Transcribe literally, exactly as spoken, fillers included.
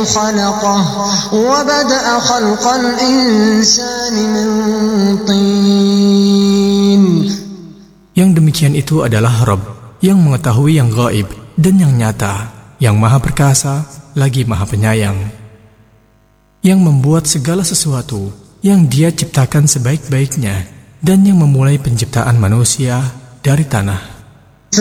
خلقه وبدأ خلق الإنسان من طين. Yang demikian itu adalah Rabb yang mengetahui yang gaib dan yang nyata, yang maha perkasa lagi maha penyayang, yang membuat segala sesuatu yang Dia ciptakan sebaik-baiknya, dan yang memulai penciptaan manusia dari tanah.